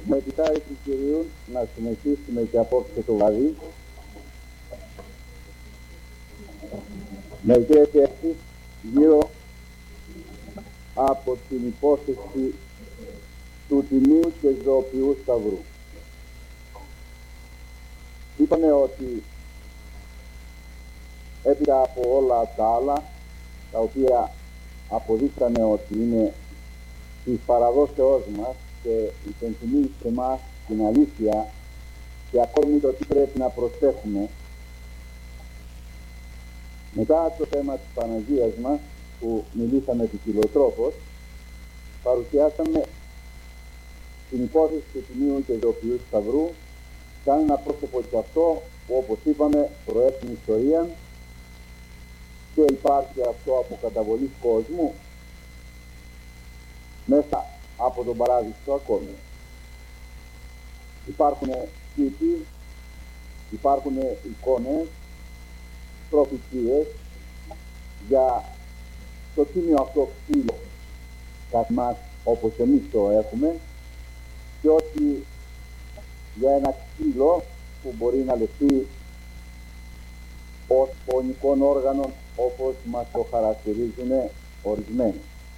Με τη χάρη του Κυρίου να συνεχίσουμε και απόψε το βράδυ μερικές σκέψεις γύρω από την υπόθεση του Τιμίου και Ζωοποιού Σταυρού. Είπαμε ότι έπειτα από όλα τα άλλα, τα οποία αποδείξαμε ότι είναι της παραδόσεώς μας και υπενθυμίζει σε εμάς την αλήθεια και ακόμη το τι πρέπει να προσέχουμε, μετά το θέμα της Παναγίας μας που μιλήσαμε ποικιλοτρόπως, παρουσιάσαμε την υπόθεση του Τιμίου και Ζωοποιού Σταυρού σαν ένα πρόσωπο και αυτό που, όπως είπαμε, προέρχεται την ιστορία και υπάρχει αυτό από καταβολής κόσμου μέσα από τον παράδεισο ακόμη. Υπάρχουν τύποι, υπάρχουν εικόνες, προφητείες για το τίμιο αυτό ξύλο κατά μας όπως εμείς το έχουμε και όχι για ένα ξύλο που μπορεί να λεφθεί ως φωνικών όργανων όπως μας το χαρακτηρίζουν ορισμένοι.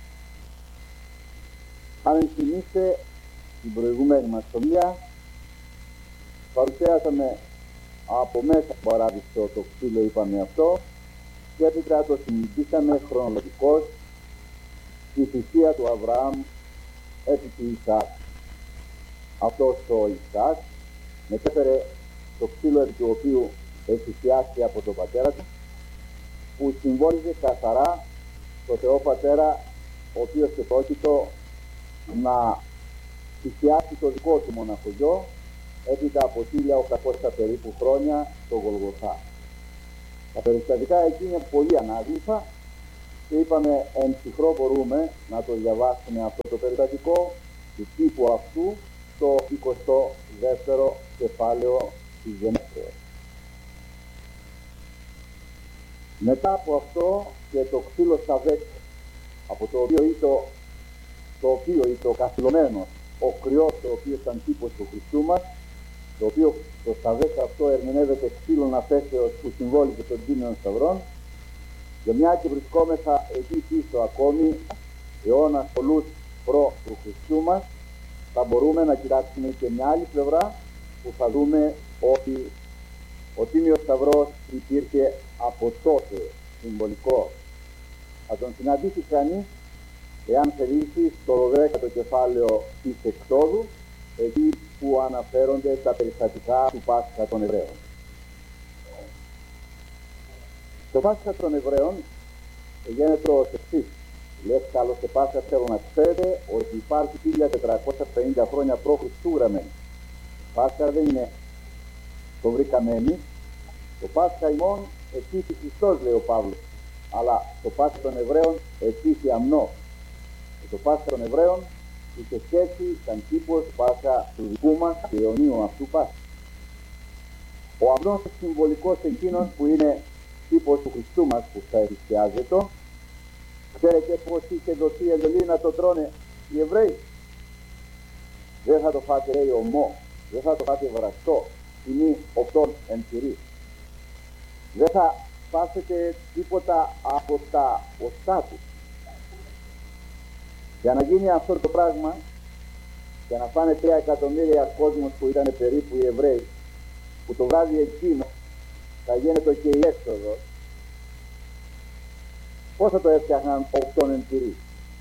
Αν θυμίστε την προηγούμενη μας ομιλία, παρουσιάσαμε από μέσα από παράδεισο το ξύλο, είπαμε αυτό, και έπειτα το συζητήσαμε χρονολογικώς στη θυσία του Αβραάμ επί του Ισαάκ. Αυτός ο Ισαάκ μετέφερε το ξύλο επί του οποίου θυσιάστηκε από τον πατέρα του, που συμβόλιζε καθαρά το Θεό Πατέρα, ο οποίος επρόκειτο να θυσιάσει το δικό του μοναχό γιο έπειτα από 1800 περίπου χρόνια στο Γολγοθά. Τα περιστατικά εκεί είναι πολύ ανάγλυφα και είπαμε εν ψυχρό μπορούμε να το διαβάσουμε αυτό το περιστατικό του τύπου αυτού στο 22ο κεφάλαιο της Γενέσεως. Μετά από αυτό και το ξύλο Σαβέκ, από το οποίο ήταν ο καθυλωμένος, ο κρυός, ο οποίος ήταν τύπος του Χριστού μας, το οποίο το Σαβέκ αυτό ερμηνεύεται ξύλων αφέσεως που συμβόλιζε των τίμιων σταυρών, και μια και βρισκόμεθα εκεί πίσω ακόμη αιώνας πολλούς προ του Χριστού μας, θα μπορούμε να κοιτάξουμε και μια άλλη πλευρά που θα δούμε ότι ο Τίμιος Σταυρός υπήρχε από τότε συμβολικό. Θα τον συναντήσει κανείς, εάν θελήσει, στο 12ο κεφάλαιο της Εξόδου, εκεί που αναφέρονται τα περιστατικά του Πάσχα των Εβραίων. Το Πάσχα των Εβραίων γίνεται ως εξής. Λες καλώς σε Πάσχα θέλω να ξέρετε ότι υπάρχει 1450 χρόνια π.Χ. γραμμένο. Πάσχα δεν είναι, το βρήκαμε εμείς. Το Πάσχα ημών ετήθη Χριστός, λέει ο Παύλος, αλλά το Πάσχα των Εβραίων ετήθη αμνός. Και το Πάσχα των Εβραίων είχε σχέση, ήταν τύπος Πάσχα του δικού μας και αιωνίου αυτού Πάσχα. Ο αμνός συμβολικός εκείνος που είναι τύπος του Χριστού μας που θα θυσιάζεται. Ξέρετε πως είχε δοθεί εντολή να το τρώνε οι Εβραίοι? Δεν θα το φάτε, λέει, ομό, δεν θα το φάτε βραστό, τιμή οκτών εν πυρί. Δεν θα φάσετε τίποτα από τα οστά του. Για να γίνει αυτό το πράγμα, για να φάνε 3 εκατομμύρια κόσμος που ήταν περίπου οι Εβραίοι, που το βράδυ εκείνο θα γίνεται και η έξοδος, πώς θα το έφτιαχναν 8 εν πυρί?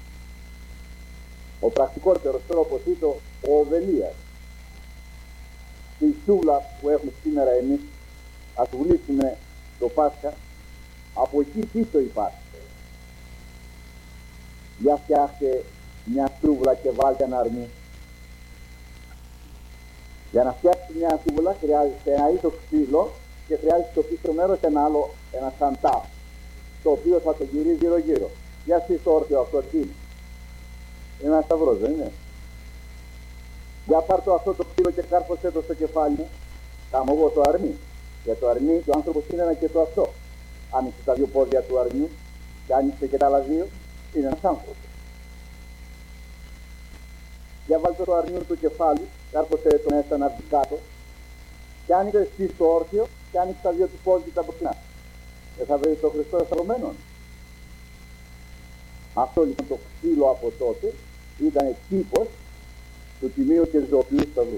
Ο πρακτικότερος τρόπος ήταν ο Οβελίας. Στη σούβλα που έχουμε σήμερα εμείς, ας βουλήσουμε το Πάσχα, από εκεί πίσω υπάρχει. Για φτιάχτε μια σούβλα και βάλτε ένα αρνί. Για να φτιάξει μια σούβλα χρειάζεται ένα ίσο ξύλο και χρειάζεται στο πίσω μέρος ένα σαντά, το οποίο θα το γυρίζει γύρω γύρω. Για εσείς το όρθιο αυτό τι είναι? Είναι ένα σταυρός, δεν είναι? Για πάρ' το αυτό το ξύλο και κάρφωσέ το στο κεφάλι μου. Κάμω εγώ το αρνί. Για το αρνί και ο άνθρωπος είναι ένα και το αυτό. Άνοιξε τα δύο πόδια του αρνιού και άνοιξε και τα άλλα δύο, είναι ένας άνθρωπος. Για βάλτε το αρνιού του κεφάλι, κάρποτε το μέσα να βγει κάτω, και άνοιξε εσύ το όρθιο, και άνοιξε τα δύο του πόδια τα μπροστά. Δεν θα βρει το Χριστό σταυρωμένον. Αυτό λοιπόν το ξύλο από τότε ήταν τύπος του τιμίου και ζωοποιού σταυρού.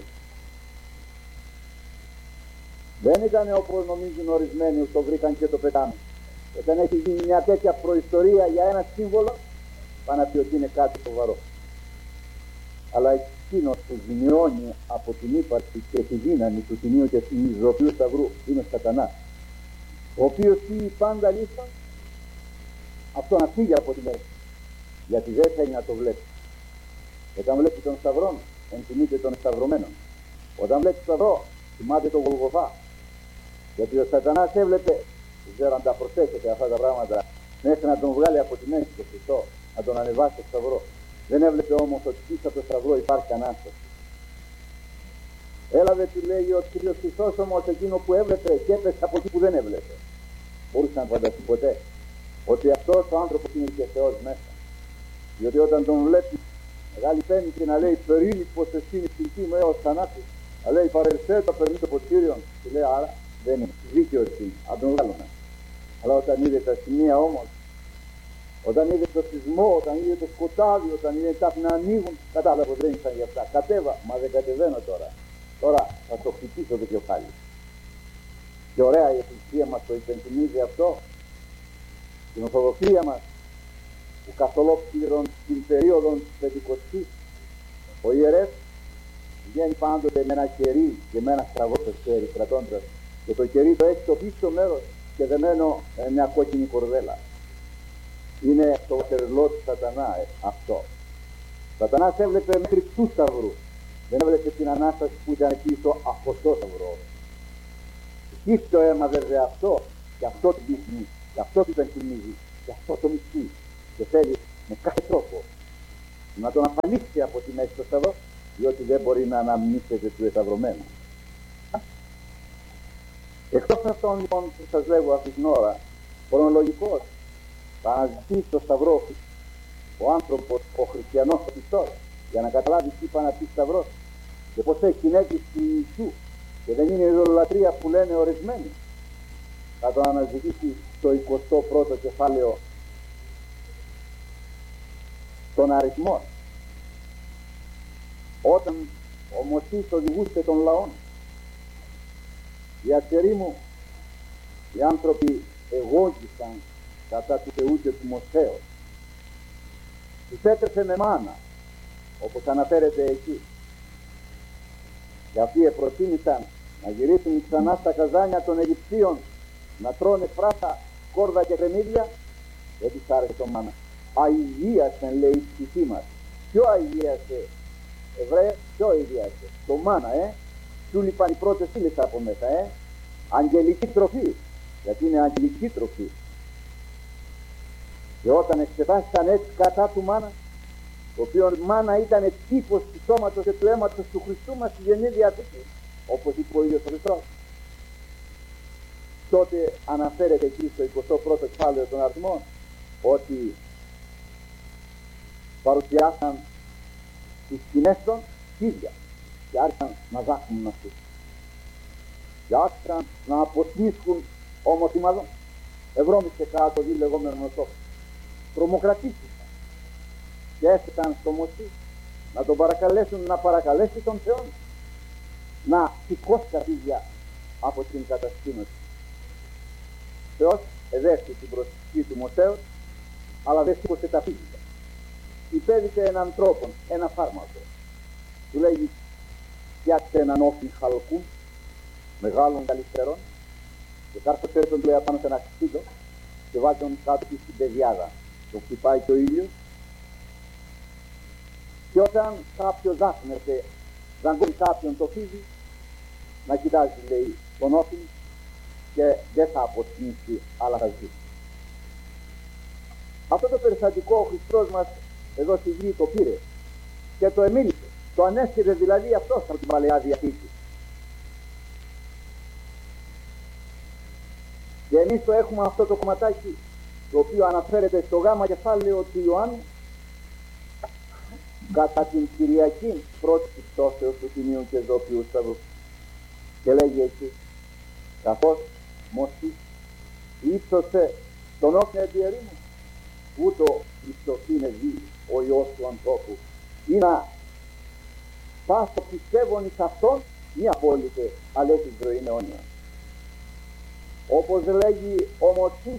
Δεν ήταν όπως νομίζουν ορισμένοι που το βρήκαν και το πετάνε. Όταν έχει γίνει μια τέτοια προϊστορία για ένα σύμβολο, πάνε να πει ότι είναι κάτι σοβαρό. Αλλά εκείνος που ζημιώνει από την ύπαρξη και τη δύναμη του τιμίου και του ζωοποιού σταυρού είναι ο Σατανάς, ο οποίος φύγει πάντα λίστα, αυτό να φύγει από τη μέση, γιατί δεν θέλει να το βλέπει. Όταν βλέπει τον σταυρό, ενθυμείται τον σταυρωμένο. Όταν βλέπει τον σταυρό, θυμάται τον Γολγοθά. Γιατί ο Σατανάς έβλεπε, δεν ξέρω αν τα προσέχετε αυτά τα πράγματα, μέχρι να τον βγάλει από τη μέση τον Χριστό, να τον ανεβάσει στο σταυρό. Δεν έβλεπε όμως ότι πίσω από το σταυρό υπάρχει Ανάσταση. Έλαβε, του λέει ο Κύριος Χριστός, όμως εκείνο που έβλεπε και έπεσε από εκεί που δεν έβλεπε. Μπορούσε να φανταστεί ποτέ ότι αυτός ο άνθρωπος είναι και Θεός μέσα. Διότι όταν τον βλέπει Μεγάλη Πέμπτη να λέει περίλη πως εσύ είναι ψυχή μου έως θανάτου, να λέει παρελθέτω περνεί το ποτήριον, και λέει άρα δεν είναι δίκαιος είναι, αν τον βγάλουμε. Αλλά όταν είδε τα σημεία όμως, όταν είδε το σεισμό, όταν είδε το σκοτάδι, όταν είδε τα να ανοίγουν, κατάλαβε πως δεν ήσαν για αυτά. Κατέβα, μα δεν κατεβαίνω τώρα. Τώρα θα το χτυπήσω το κεφάλι. Και ωραία η Εκκλησία μας το υπενθυμίζει αυτό. Την Ορθοδοξία μας, που καθ' ολόκληρον την περίοδο της Πεντηκοστής, ο ιερεύς βγαίνει πάντοτε με ένα κερί και με ένα στραβό στο χέρι κρατώντας, και το κερί το έχει στο πίσω μέρος και δεμένο μια κόκκινη κορδέλα. Είναι το τερλό του Σατανά αυτό. Ο Σατανάς έβλεπε μέχρι του σταυρού. Δεν έβλεπε την Ανάσταση που ήταν πίσω από το σταυρό. Εκεί το έμαθε αυτό και αυτό το δείχνει, και αυτό το υπενθυμίζει, και αυτό το μισεί. Και θέλει με κάθε τρόπο να τον αφανίσει από τη μέση στο σταυρό, διότι δεν μπορεί να αναμνήσεται του εσταυρωμένου. Εκτός αυτών λοιπόν που σας λέγω αυτή την ώρα, χρονολογικός, θα αναζητήσει στο σταυρό ο άνθρωπος, ο χριστιανός, ο πιστός, για να καταλάβει τι είπα να πει σταυρός και πως έχει την αίτηση του Ιησού, και δεν είναι η ειδωλολατρία που λένε ορισμένοι. Θα το αναζητήσει στο 21ο κεφάλαιο των αριθμών. Όταν ο Μωσής οδηγούσε των λαών, οι ατσεροί μου, οι άνθρωποι εγώγησαν κατά του Θεού και του Μωσέως. Τους έτρεψε με μάνα, όπως αναφέρεται εκεί. Και αυτοί προτίμησαν να γυρίσουν ξανά στα καζάνια των Αιγυπτίων, να τρώνε φράτα, κόρδα και κρεμμύδια. Δεν τους άρεσε το μάνα. Αηδίασαν, λέει, η ψυχή μας. Ποιο αηδίασε, Εβραία, ποιο αηδίασε? Το μάνα, Σου λείπαν οι πρώτες ύλες από μέσα, Αγγελική τροφή, γιατί είναι αγγελική τροφή. Και όταν εξετάστηκαν έτσι κατά του μάνα, το οποίο μάνα ήταν τύπος του σώματος και του αίματος του Χριστού μας στη Καινή Διαθήκη, όπως είπε ο ίδιος ο Χριστός, τότε αναφέρεται εκεί στο 21ο κεφάλαιο των αριθμών ότι παρουσιάσαν τις σκηνές των χίλια και άρχισαν να δάκουν αυτούς και άρχισαν να αποσμίσκουν ομοτιμαδόν. Ευρώμησε κάτω δι λεγόμενο νοτό. Τρομοκρατήθηκαν και έφτασαν στο Μωσή να τον παρακαλέσουν να παρακαλέσει τον Θεό να σηκώσει τα φύγια από την κατασκήνωση. Θεός εδέχθηκε την προσευχή του Μωσέως, αλλά δεν σήκωσε τα φύγια. Υπέδειξε έναν τρόπο, ένα φάρμακο. Του λέγει φτιάξτε έναν όφι χαλκού μεγάλων καλυστερών και κάρφωσε τον του λέει απάνω σε ένα ξύλο και βάλει τον κάτω στην πεδιάδα. Το χτυπάει και ο ήλιος και όταν κάποιος δάχνεται, δαγκώνει κάποιον το φύγει, να κοιτάζει, λέει, τον όφι και δεν θα αποσμίσει, αλλά θα ζήσει. Αυτό το περιστατικό ο Χριστός μας εδώ στη γη το πήρε και το εμίλησε. Το ανέστηρε δηλαδή αυτός από την Παλαιά Διαθήκη. Και εμείς το έχουμε αυτό το κομματάκι, το οποίο αναφέρεται στο γάμα κεφάλαιο του Ιωάννου, κατά την Κυριακή πρώτη της πτώσεως του Τιμίου και Ζωοποιού Σταυρού. Και λέγει εκεί, καθώς Μωσής ύψωσε τον όφη επί ερήμου, ούτω υψωθήνε δει ο Υιός του ανθρώπου, ή να πάσο πιστεύων εις αυτόν μη απόλυτε, αλλά έχει ζωή αιώνια. Όπως λέγει ο Μωσής,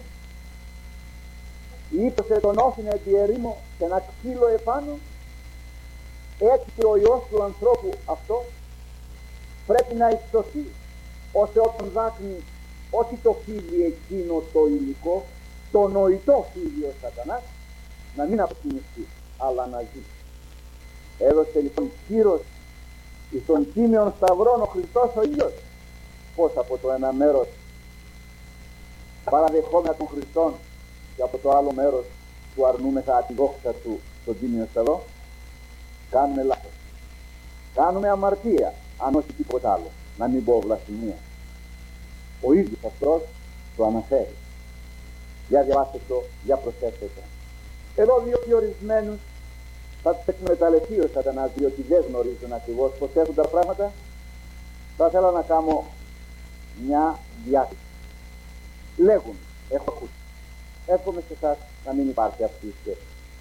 ύψωσε τον όφη επί ερήμου και ένα ξύλο επάνω, έτσι και ο Υιός του ανθρώπου αυτό πρέπει να υψωθεί, ώστε όταν δάκνει όχι το φίδι εκείνο το υλικό, το νοητό φίδι ο Σατανάς, να μην αποκοινιστεί, αλλά να ζει. Έδωσε λοιπόν κύρος εις τον Τίμιον Σταυρόν ο Χριστός ο ίδιος, πως από το ένα μέρος παραδεχόμενα τον Χριστόν και από το άλλο μέρος του αρνούμεθα τη δόξα του στον Τίμιον Σταυρό, κάνουμε λάθος. Κάνουμε αμαρτία, αν όχι τίποτα άλλο, να μην πω βλασφημία. Ο ίδιος αυτός το αναφέρει. Για διαβάστε το, για προσέξτε το. Εδώ διότι ορισμένους θα τους εκμεταλλευτεί ο Σατανάς, διότι δεν γνωρίζουν ακριβώς πως έχουν τα πράγματα. Θα ήθελα να κάνω μια διάθεση. Λέγουν, έχω ακούσει. Εύχομαι σε εσάς να μην υπάρχει αυτή η σκέψη.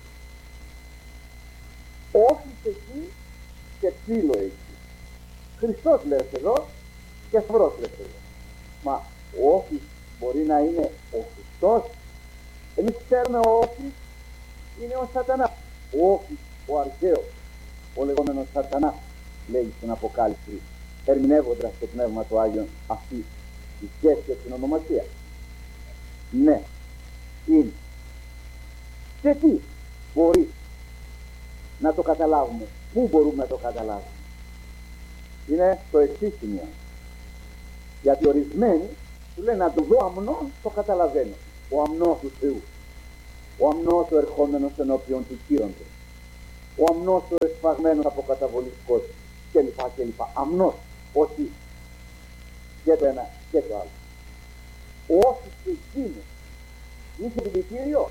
Όφης εκεί και ξύλο εκεί. Χριστός λες εδώ και σταυρός λες εδώ. Μα ο όφης μπορεί να είναι ο Χριστός. Εμείς ξέρουμε ο όφης είναι ο Σατανάς. Ο όφης, ο αρχαίος, ο λεγόμενος Σατανάς, λέει στην Αποκάλυψη, ερμηνεύοντας το Πνεύμα του Άγιον αυτή τη σχέση και την ονομασία. Ναι, είναι. Και τι μπορεί να το καταλάβουμε, πού μπορούμε να το καταλάβουμε? Είναι το εξής σημείο. Γιατί ορισμένοι του λένε να το δω αμνόν, το καταλαβαίνω. Ο αμνός του Θεού, ο αμνός ο ερχόμενος ενώπιον του κύροντος, ο αμνός ο εσφαγμένος αποκαταβολιστικός κλπ. Αμνός, όχι και το ένα και το άλλο. Ο όφης εκείνος είχε δηλητήριο.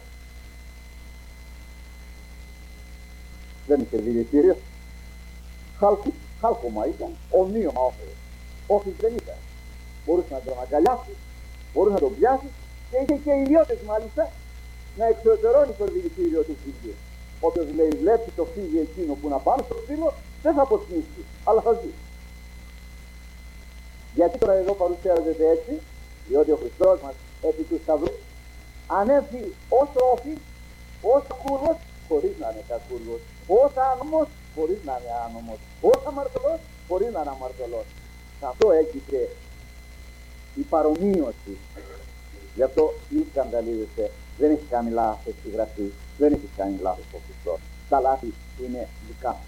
Δεν είχε δηλητήριο. Χάλκωμα ήταν, ομοίωμα όφερε. Όφης δεν ήταν. Μπορούσε να τον αγκαλιάσει, μπορούσε να τον πιάσει και είχε και ιδιώτες μάλιστα να εξωτερώνει το δηλητήριο του φύγιου. Όποιος λέει βλέπει το φύγι εκείνο που να πάνω στο ξύλο, δεν θα αποσκνίσει, αλλά θα ζει. Γιατί τώρα εδώ παρουσιάζεται έτσι? Διότι ο Χριστός μας επί του Σταυρού ανέφθη ως όφης, ως κούργος, χωρίς να είναι κακούργος, ως άνομος, χωρίς να είναι άνομος, ως αμαρτωλός, χωρίς να είναι αμαρτωλός. Αυτό έγκυται η παρομοίωση. Γι' αυτό μη σκανδαλίζεστε. Δεν έχει κάνει λάθος η Γραφή, δεν έχει κάνει λάθος ο Χριστός. Τα λάθη είναι δικά μου.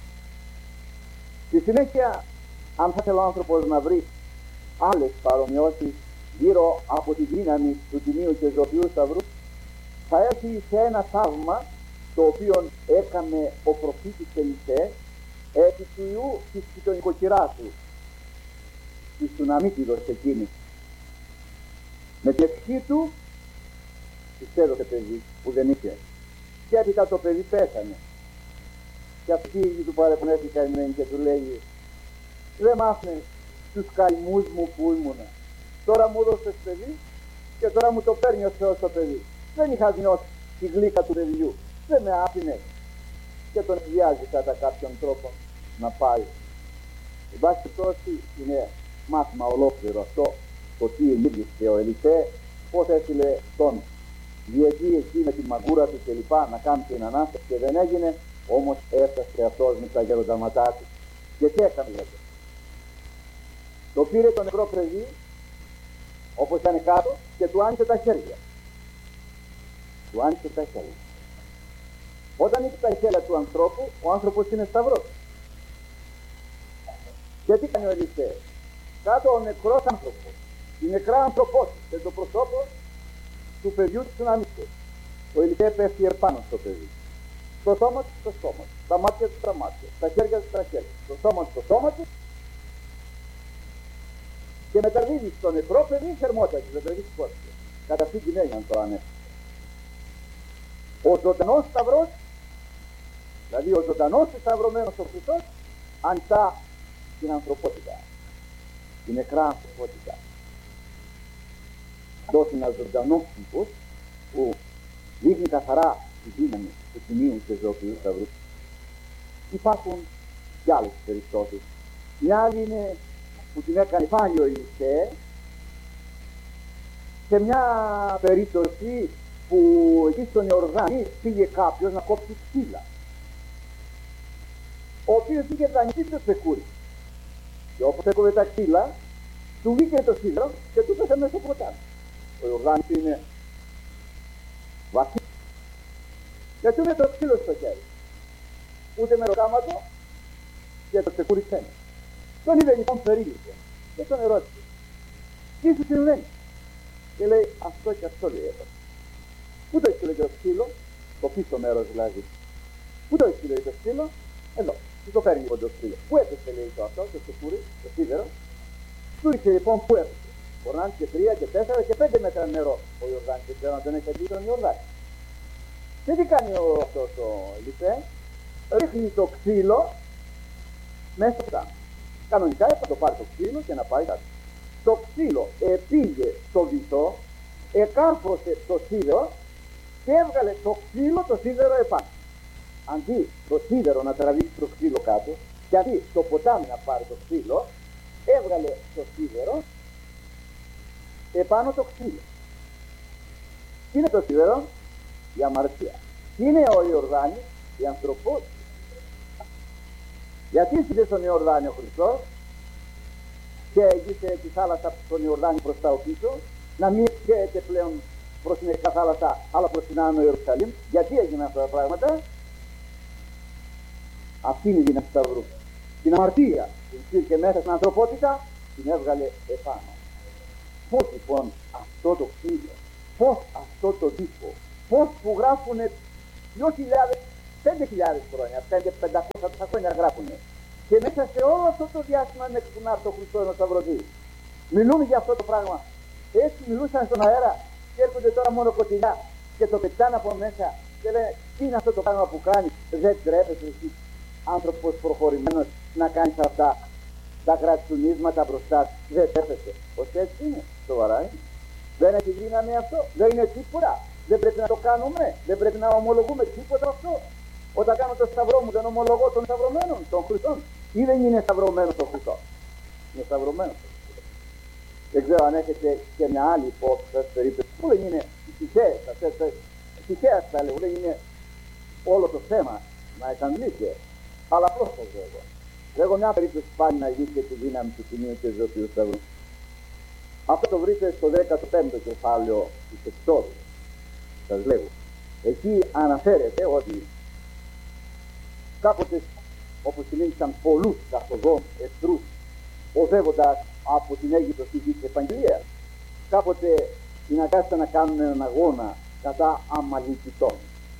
Στη συνέχεια, αν θα θέλει ο άνθρωπος να βρει άλλες παρομοιώσεις γύρω από τη δύναμη του Τιμίου και Ζωοποιού Σταυρού, θα έρθει σε ένα θαύμα το οποίο έκανε ο προφήτης Ελισέ επί του ιού της νοικοκυράς του, της Σουναμίτιδος εκείνης. Με την ευχή του της έδωσε παιδί που δεν είχε, και έπειτα το παιδί πέθανε. Και αυτή η του παρεπνεύει καημένη και του λέει, δεν μ' άφηνες τους καημούς μου που ήμουνα. Τώρα μου έδωσες παιδί και τώρα μου το παίρνει ο Θεός το παιδί. Δεν είχα νιώσει τη γλύκα του παιδιού. Δεν με άφηνες. Και τον βιάζει κατά κάποιον τρόπο να πάει. Εν πάση περιπτώσει είναι μάθημα ολόκληρο αυτό, το τι ελίγησε ο Ελισέ, πώς έστειλε τον διετή εκεί με τη μαγκούρα του κλπ. Να κάνει την Ανάσταση και δεν έγινε, όμως έφτασε αυτός με τα γερονταματά του. Και τι έκανε λέτε? Το πήρε το νεκρό παιδί, όπως ήταν κάτω, και του άνοιξε τα χέρια. Του άνοιξε τα χέρια. Όταν είναι τα χέρια του ανθρώπου, ο άνθρωπος είναι σταυρός. Και τι κάνει ο Ελισέ? Κάτω ο νεκρός άνθρωπος, η νεκρά ανθρωπότητα και το προσώπο του παιδιού του Σουναμίτιδος. Ο Ελισέ πέφτει επάνω στο παιδί. Το σώμα του στο σώμα του, τα μάτια του στα μάτια, τα χέρια του στα χέρια, το σώμα του στο σώμα του, και μεταδίδει στο νεκρό παιδί θερμότητα της ζωντανής φώτισης. Κατά αυτή την έννοια το ανέφερε. Ο ζωντανός σταυρός, Δηλαδή ο ζωντανός και σταυρωμένος ο Χριστός αντά την ανθρωπότητα, την νεκρά ανθρωπότητα. Δώσει ένα ζωντανό τύπος που δείχνει καθαρά τη δύναμη του Τιμίου και Ζωοποιού Σταυρού. Υπάρχουν και άλλες περιπτώσεις. Μια άλλη είναι που την έκανε πάλι ο Ηλισέ, σε μια περίπτωση που εκεί στον Ιορδάνη πήγε κάποιος να κόψει ξύλα, ο οποίος είχε δανειστεί το τσεκούρι, και όπως έκοβε τα ξύλα του βγήκε το σίδερο και του πέσε μέσα στο ποτάμι. Ο Ιορδάνης είναι βαθύ και του με το ξύλο στο χέρι, ούτε με ροκάματο, και το τσεκούρι ξένο. Τον είδε λοιπόν, περίληψε και τον ερώτησε, τι σου συμβαίνει? Και λέει, αυτό και αυτό, λέει εδώ. Πού το έχει, λέει, το ξύλο? Το πίσω μέρος δηλαδή. Πού το έχει, λέει, το ξύλο? Εδώ. Του το φέρνει λοιπόν το ξύλο. Πού έπεσε, λέει, το αυτό, το τσεκούρι, το σίδερο? Του είχε λοιπόν, πού έπεσε? Μπορεί να είναι και 3 και 4 και 5 μέτρα νερό ο Ιορδάνης, δεν ξέρω αν τον έχει αγγίσει τον Ιορδάνη. Και τι κάνει αυτός ο Ηλισέ? Ρίχνει το ξύλο μέσα στο ποτάμι. Κανονικά έπρεπε να το πάρει το ξύλο και να πάει κάτω. Το ξύλο πήγε στο βυθό, εκάρφωσε το σίδερο και έβγαλε το ξύλο το σίδερο επάνω. Αντί το σίδερο να τραβήξει το ξύλο κάτω, και αντί το ποτάμι να πάρει το ξύλο, έβγαλε το σίδερο επάνω το ξύλο. Τι είναι το σίδερο? Η αμαρτία. Τι είναι ο Ιορδάνης? Η ανθρωπότητα. Γιατί ήρθε στον Ιορδάνη ο Χριστός και έγισε τη θάλασσα στον Ιορδάνη προς τα πίσω, να μην έρχεται πλέον προς την Ερυθρά θάλασσα αλλά προς την Άνω Ιερουσαλήμ? Γιατί έγιναν αυτά τα πράγματα? Αυτή είναι η δύναμη του Σταυρού. Την αμαρτία που υπήρχε μέσα στην ανθρωπότητα την έβγαλε επάνω. Πώς λοιπόν αυτό το ξύλο, πώς αυτό το τύπο, πώς που γράφουνε 2.000, 5.000 χρόνια, 500 χρόνια γράφουνε, και μέσα σε όλο αυτό το διάστημα μέχρι που να έρθει ο Χριστός να σταυρωθεί μιλούν για αυτό το πράγμα. Έτσι μιλούσαν στον αέρα και έρχονται τώρα μόνο κοντινά και το πετάνε από μέσα και λένε, τι είναι αυτό το πράγμα που κάνει? Δεν τρέπεσαι εσύ, άνθρωπος προχωρημένος, να κάνεις αυτά τα κρατσουνίσματα μπροστά? Δεν τρέπεσαι? Πως έτσι είναι? Σοβαρά είναι? Δεν έχει δύναμη αυτό? Δεν είναι τίποτα? Δεν πρέπει να το κάνουμε? Δεν πρέπει να ομολογούμε τίποτα αυτό? Όταν κάνω το σταυρό μου δεν ομολογώ των σταυρωμένων, των Χριστών? Ή δεν είναι σταυρωμένος ο Χριστός? Είναι σταυρωμένος. Δεν ξέρω αν έχετε και μια άλλη υπόθεση σας περίπτωση που δεν είναι τυχαία, θα λέγω, δεν είναι όλο το θέμα να εξαντλείται, αλλά απλώς το λέγω. Λέγω μια περίπτωση πάλι να δείτε τη δύναμη του Τιμίου και Ζωοποιού Σταυρού. Αυτό το βρείτε στο 15ο κεφάλαιο της Εξόδου. Σας λέγω. Εκεί αναφέρεται ότι κάποτε, όπως συνήθισαν πολλούς καθοδόν εχθρούς οδεύοντας από την Αίγυπτο στη γη της Επαγγελίας, κάποτε αναγκάστηκαν να κάνουν έναν αγώνα κατά Αμαλικητών.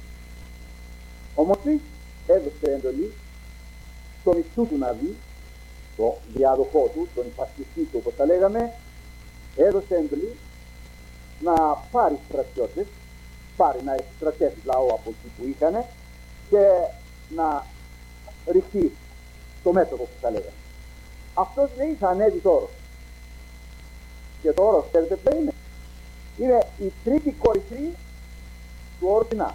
Ο Μωσής έδωσε εντολή στον μισθού του Ναβί, τον διάδοχό του, τον υπασπιστή του όπως τα λέγαμε, έδωσε εντολή να πάρει στρατιώτες, να εκστρατεύσει λαό από εκεί που είχαν και να ρηχτεί το μέτωπο που τα λέγαμε. Αυτός λέει θα ανέβει το όρος. Και το όρος ξέρετε ποιο είναι? Είναι η τρίτη κορυφή του όρου Σινά.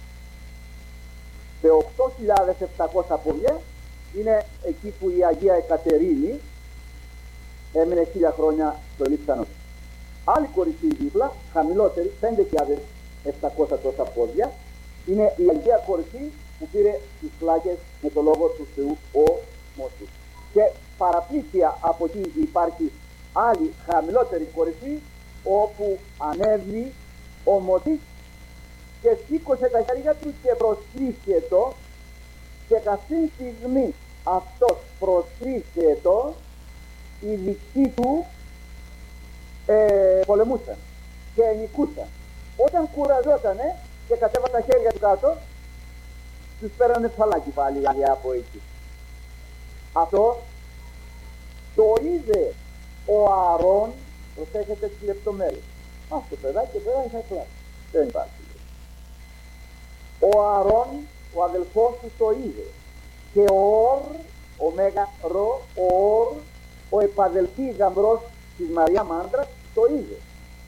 Σε 8.700 πόδια είναι εκεί που η Αγία Εκατερίνη έμεινε 1000 χρόνια στο λείψανο. Άλλη κορυφή δίπλα, χαμηλότερη, 5.700 τόσα πόδια, είναι η Αγία Κορυφή που πήρε τις φλάκες με το λόγο του Θεού ο Μωσής. Και παραπλήσια από εκεί υπάρχει άλλη χαμηλότερη κορυφή όπου ανέβει ο Μωσής και σήκωσε τα χέρια του και προσκύσεται, και καθήν στιγμή αυτός προσκύσεται, οι δικοί του πολεμούσαν και νικούσαν. Όταν κουραζότανε και κατέβα τα χέρια του κάτω, τους πέρανε φαλάκι πάλι από εκεί. Αυτό το είδε ο Ααρών, προσέχετε τις λεπτομέρειες. Αυτό το παιδάκι θα κλάσει. Δεν υπάρχει. Ο Ααρών, ο αδελφός του το είδε. Και ο Ορ, ο Μέγα Ρο, ο Ορ, ο επαδελφής γαμπρός της Μαρία Μάντρας το είδε.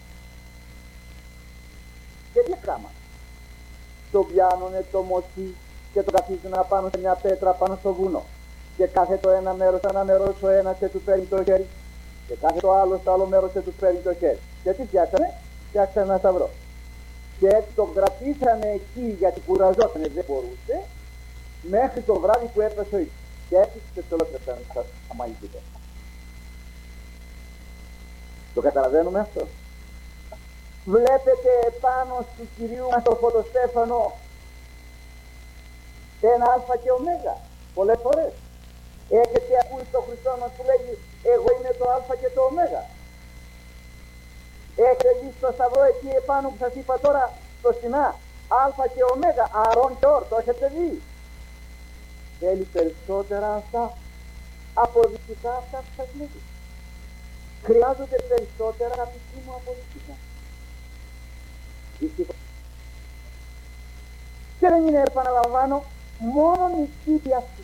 Και τι έκανα? Το πιάνουνε το μοσί και το καθίζουν απάνω σε μια πέτρα πάνω στο βουνό. Και κάθε το ένα μέρος ο ένας και του παίρνει το χέρι. Και κάθε το άλλο στο άλλο μέρος και του παίρνει το χέρι. Και τι φτιάξανε? Φτιάξανε ένα σταυρό. Και έτσι τον κρατήσανε εκεί γιατί κουραζότανε, δεν μπορούσε, μέχρι το βράδυ που έπεσε ο ήλιος. Και έτσι και το λότρεψαν στα αμαγητικά. Το καταλαβαίνουμε αυτό? Βλέπετε επάνω του Κυρίου μας το φωτοστέφανο ένα α και ω. Πολλές φορές έχετε ακούσει τον Χριστό μας που λέγει εγώ είμαι το α και το ω. Έχετε δει στο σταυρό εκεί επάνω που σας είπα τώρα στο Σινά α και ω, Αρών και Ορ, το έχετε δει? Θέλει περισσότερα αυτά αποδεικτικά αυτά που σας λέγει? Χρειάζονται περισσότερα αγαπητοί μου αποδεικτικά? Και δεν είναι, επαναλαμβάνω, μόνο η τύπη αυτή.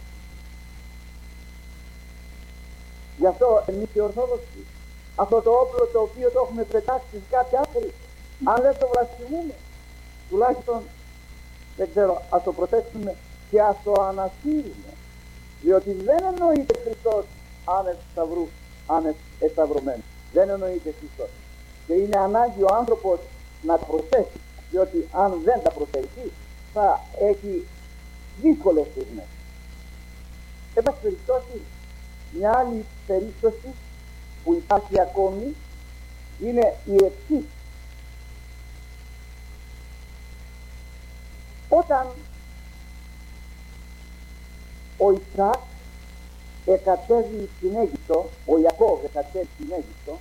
Γι' αυτό εμείς οι Ορθόδοξοι αυτό το όπλο το οποίο το έχουμε πετάξει σε κάποια άκρη, αν δεν το βλασφημούμε, τουλάχιστον δεν ξέρω, ας το προσέξουμε και ας το ανασύρουμε, διότι δεν εννοείται Χριστός άνευ σταυρού, άνευ εσταυρωμένου. Δεν εννοείται Χριστός. Και είναι ανάγκη ο άνθρωπος να τα προσέχει, διότι αν δεν τα προσέχει θα έχει δύσκολες στιγμές. Εν πάση περιπτώσει, μια άλλη περίπτωση που υπάρχει ακόμη είναι η εξής. Όταν ο Ισαάκ εκατέβει στην Αίγυπτο, ο Ιακώβ εκατέβει στην Αίγυπτο,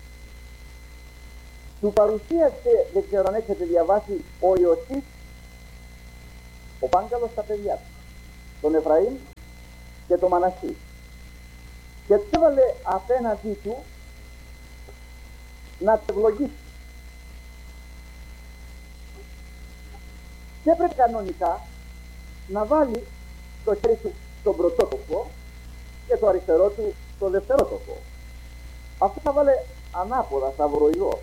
του παρουσίασε, δεν ξέρω αν έχετε διαβάσει, ο Ιωσήφ, ο Πάγκαλος, τα παιδιά του, τον Εφραήμ και τον Μανασί, και του έβαλε απέναντί του να του ευλογήσει. Και έπρεπε κανονικά να βάλει το χέρι του στον πρωτότοκο και το αριστερό του στο δευτερότοκο. Αυτό θα βάλε ανάποδα, σταυροειδώς.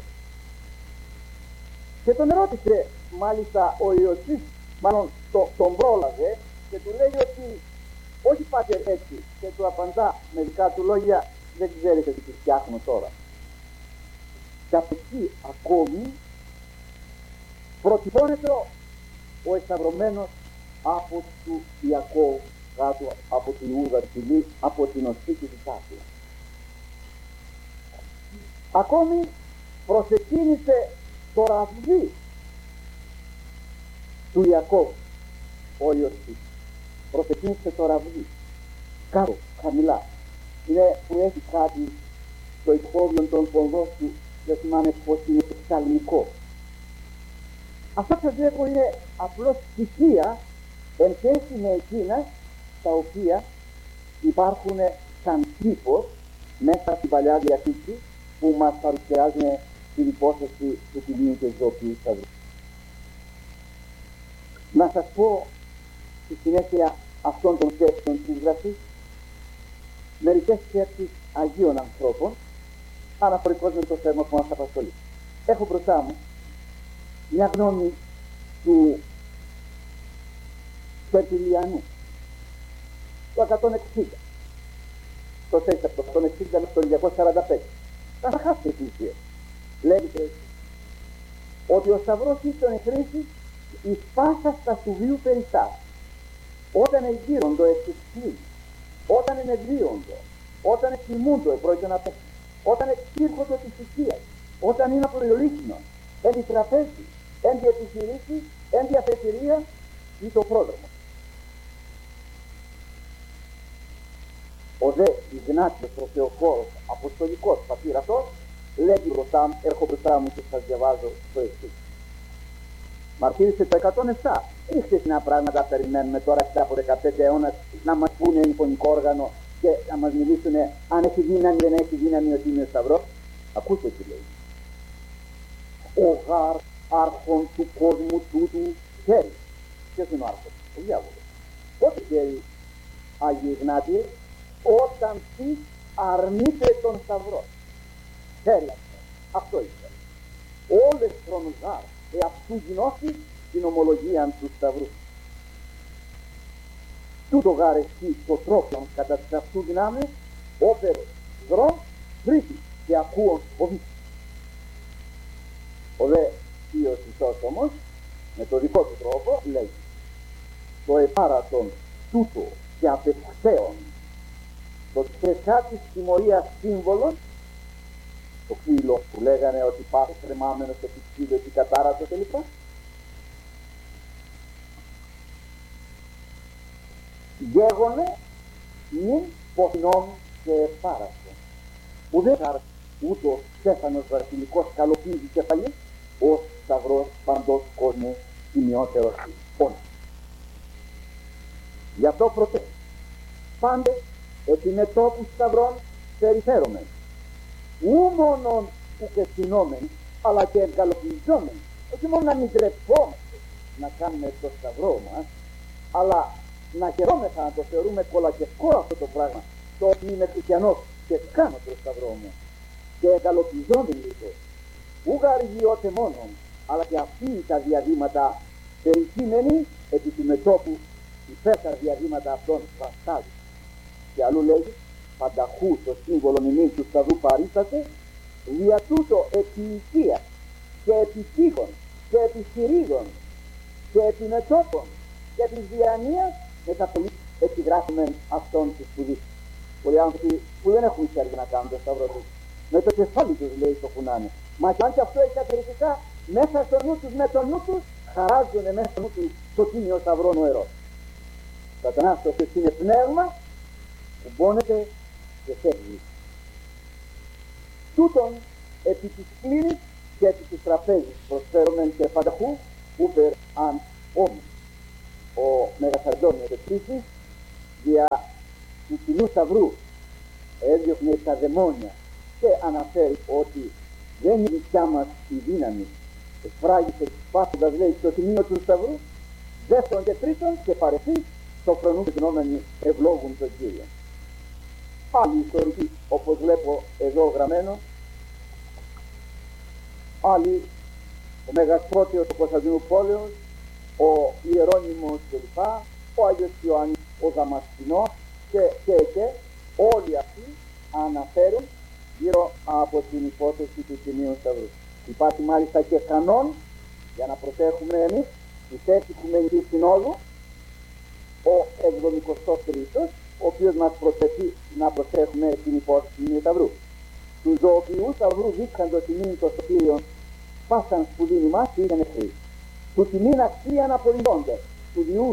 Και τον ρώτησε μάλιστα ο Ιωσήφ, μάλλον τον πρόλαβε και του λέει ότι όχι πάτε έτσι, και του απαντά με δικά του λόγια, δεν ξέρετε τι φτιάχνω τώρα. Και από εκεί ακόμη προτυπώνεται ο εσταυρωμένος από του Ιακώβ κάτω από την Ιούδα τη γη, από την οστή του κάτω. Ακόμη προσεκίνησε το ραβδί του Ιακώβ ο Ιωσήφ. Προσεκίνησε το ραβδί κάτω, χαμηλά. Είναι που έχει κάτι στο υπόβιο των ποδών του, δεν θυμάμαι πως είναι ψαλμικό. Αυτά σας λέγω είναι απλώς στοιχεία εν σχέση με εκείνα τα οποία υπάρχουν σαν τύπος μέσα στην Παλιά Διαθήκη που μας παρουσιάζουν την υπόθεση του Κυρίου και Ζωοποιού Σταυρού. Να σας πω στη συνέχεια αυτών των τέξτων της Γραφής μερικές σκέψεις Αγίων ανθρώπων αναφορικώς με το θέμα που μας απασχολεί. Έχω μπροστά μου μια γνώμη του Τερτουλιανού, το 160, το 6 από το 160 μέχρι το 245. Θα χάσετε την ουσία. Λέγεται ότι ο Σταυρός ήτον χρήση εις πάσα στα σουβίου περιστάσεις. Όταν εγείροντο εξουσχύει, όταν ενεδρίοντο, όταν εκτιμούντο επρόκειτο να πέσει, όταν εξήρχοντο της ουσίας, όταν είναι απολυολίσινο, εν τη τραπέζη, εν τη επιχειρήση, εν τη αφετηρία ή το πρόδρομο. Ο δε Ιγνάτιος ο Θεοχώρος, αποστολικός πατήρ αυτός, λέγει μπροστά μου, έρχω μπροστά μου και σας διαβάζω το εξής. Μαρτύρησε το 107. Ρίχτε να πράγματα περιμένουμε τώρα 7 από 15 αιώνας να μας πούνε εικονικό όργανο και να μας μιλήσουν αν έχει δύναμη δεν έχει δύναμη ότι είναι ο Σταυρός. Ακούστε τι λέει. Ο γάρ άρχον του κόσμου τούτου χέρι. Ποιος είναι ο άρχον? Ο διάβολος. Πότε ξέρει, Άγιοι Ιγνάτιε, όταν τι αρνείται τον Σταυρό. Ξέρει αυτό. Αυτό ήθελε. Όλες χρόνους γάρ, αυτού γινώθη την ομολογία του Σταυρού. Τούτο γάρ εσύ το τρόπον κατά της αυτού δυνάμεις, όπερ δρόμ, τρίτη και ακούων φοβή. Ο δε Θείος Ιησούς όμως, με το δικό του τρόπο, λέει το επάρατον τούτο και απευθέων, το τεσσά της τιμωρίας σύμβολος, το ξύλο που λέγανε ότι πάει κρεμάμενο στο ξύλο και κατάρατο κλπ. Γέγονε μην ποθινών και επάρατο. Ουδέ ούτω στέφανος βασιλικός καλοπίζει κεφαλή, ως σταυρός παντός κόσμου τιμιότερος πόνος. Γι' αυτό πρωτέ πάντες επί μετώπου σταυρών περιφέρομεν, ου μόνον που κεστηνόμεν, αλλά και εγκαλοπιζόμεν, όχι μόνο να μην τρεπόμαστε να κάνουμε το σταυρό μας, αλλά να χαιρόμεθα να το θεωρούμε κολακευκό αυτό το πράγμα, το ότι είμαι χριστιανός και κάνω το σταυρό μου και εγκαλοπιζόμεν λίγο, ου γαργιώτε μόνον, αλλά και αυτοί τα διαδήματα περικείμενοι επί του μετώπου υπέρ τα διαδήματα αυτών βαστάζουν. Και αλλού λέγει, πανταχού το σύμβολο μνήμης του Σταυρού παρίσταται, δια τούτο επί οικίας και επί τείχων και επί στηρίγων και επί μετώπων και επί διανοίας μεταπολύτως επιγράφουμε αυτόν τη σπουδή. Πολλοί άνθρωποι που δεν έχουν ξέρει να κάνουν το Σταυρό τους, με το κεφάλι τους λέει το κουνάνε. Μα και αν και αυτό έχει κατρυφικά, μέσα στο νου τους, με το νου τους, χαράζουν μέσα στο νου τους το τίμιο Σταυρό νοερό. Σατανάς το οποίο είναι πνεύμα, κουμπώνεται και φεύγει. Τούτον επί της κλίνης και επί της τραπέζης προσφέρομεν και πανταχού ούπερ αν όμως. Ο Μεγαθαντώνιος επίσης δια του κοινού Σταυρού έδιωχνε τα δαιμόνια και αναφέρει ότι δεν είναι δικιά μας η δύναμη, εσφράγισε πάθοντας λέει στο τιμίο του Σταυρού, δεύτερον και τρίτον και παρεθείς το χρονούν και γνώμενοι ευλόγουν τον Κύριο. Άλλοι ιστορικοί, όπως βλέπω εδώ γραμμένο, άλλοι, ο Μέγας Φώτιος του Κωνσταντινού Πόλεως, ο Ιερώνυμος κλπ, ο Άγιος Ιωάννης, ο Δαμασκηνός και όλοι αυτοί αναφέρουν γύρω από την υπόθεση του Τιμίου Σταυρού. Υπάρχει μάλιστα και κανόν για να προσέχουμε εμείς της Οικουμενικής Συνόδου, ο 73ος, ο οποίος μας προσθέτει να προσέχουμε την υπόθεση του Τιμίου Σταυρού. Του ζωοποιού Σταυρού δείξαν το τιμήν το σωτήριον, πάσαν σπουδήν ημάς και ήταν εχθροί. Του τιμήν αξίαν απολυντώνται, του διούς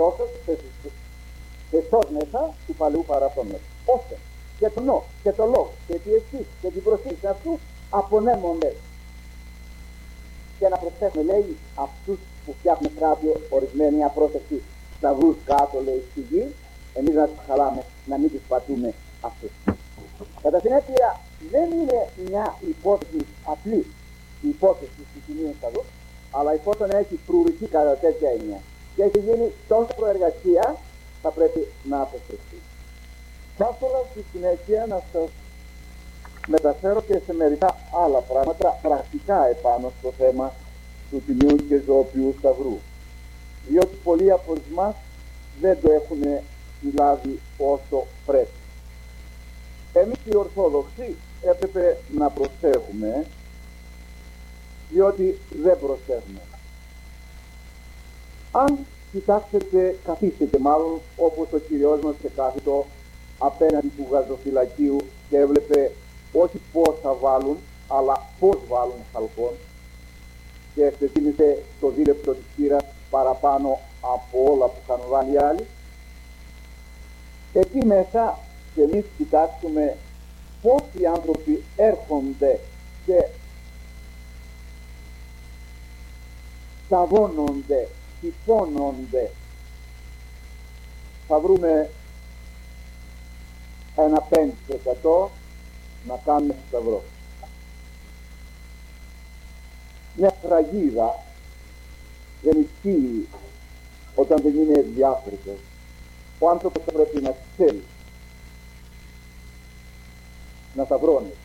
θεσός μέσα του παλαιού παραπτώμενος. Ώστε και το νο και το λόγο και τη αισθήση και την προσήλωση αυτού απονέμονται. Και να προσθέσουμε λέει αυτούς που φτιάχνουν κράτιο ορισμένοι απρόσεκτοι σταυρούς κάτω λέει στη γη, εμείς να τους χαλάμε, να μην τους πατούμε αυτούς. Κατά συνέπεια δεν είναι μια υπόθεση απλή η υπόθεση του Τιμίου Σταυρού, αλλά εφόσον έχει φρουρηθεί κατά τέτοια έννοια και έχει γίνει τόσο προεργασία, θα πρέπει να αποφευθεί. Θα ήθελα στη συνέχεια να σας μεταφέρω και σε μερικά άλλα πράγματα πρακτικά επάνω στο θέμα του Τιμίου και Ζωοποιού Σταυρού, διότι πολλοί από εμάς δεν το έχουν λάβει όσο πρέπει. Εμείς οι Ορθόδοξοι έπρεπε να προσέχουμε, διότι δεν προσέχουμε. Αν κοιτάξετε, καθίσετε μάλλον όπως ο Κυριός μας και κάθιτο απέναντι του γαζοφυλακίου και έβλεπε όχι πώς θα βάλουν, αλλά πώς βάλουν χαλκόν και ευθετήνεται το δίλεπτο της χείρας παραπάνω από όλα που είχαν βάλει οι άλλοι. Εκεί μέσα και εμείς κοιτάξουμε πώς οι άνθρωποι έρχονται και σταβώνονται, τυπώνονται. Θα βρούμε ένα 5% να κάνουμε σταυρό. Μια φραγίδα δεν ισχύει όταν δεν είναι διάφρικος. Ο άνθρωπος θα πρέπει να ξέρει να σταυρώνεται.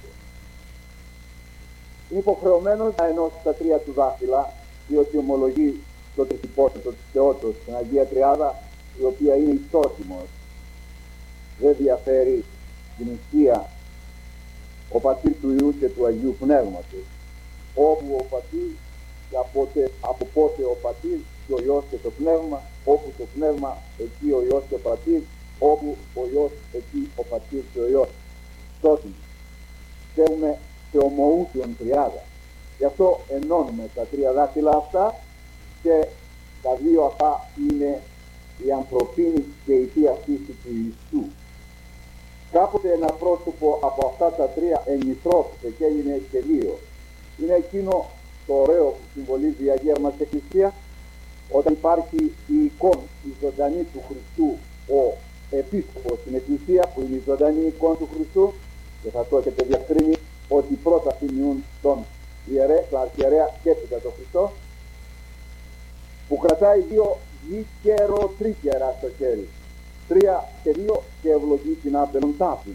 Είναι υποχρεωμένος να ενώσει τα τρία του δάχτυλα, διότι ομολογεί το τριπόσιτο της Θεότος, την Αγία Τριάδα, η οποία είναι ισότιμος. Δεν διαφέρει την ουσία ο Πατήρ του Υιού και του Αγίου Πνεύματος. Όπου ο Πατήρ και από πότε ο Πατήρ και ο Υιός και το Πνεύμα, όπου το Πνεύμα εκεί ο Υιός και ο Πατήρ, όπου ο Υιός εκεί ο Πατήρ και ο Υιός. Τότε θέλουμε σε ομοούτιον τριάδα. Γι' αυτό ενώνουμε τα τρία δάχτυλα αυτά και τα δύο αυτά είναι η ανθρωπίνη και η Θεία Φύση του Ιησού. Κάποτε ένα πρόσωπο από αυτά τα τρία ενυθρώθηκε και έγινε και δύο. Είναι εκείνο το ωραίο που συμβολίζει η Αγία μας Εκκλησία, όταν υπάρχει η εικόνα, η ζωντανή του Χριστού, ο επίσκοπος στην Εκκλησία, που είναι η ζωντανή εικόνα του Χριστού, και θα το έχετε διευκρίνει ότι πρώτα θυμιούν τον αρχιερέα και έπειτα τον Χριστό, που κρατάει δύο γη-καιρο-τρίκαιρα στο χέρι. Τρία και δύο και ευλογεί την άμπελον τάφη.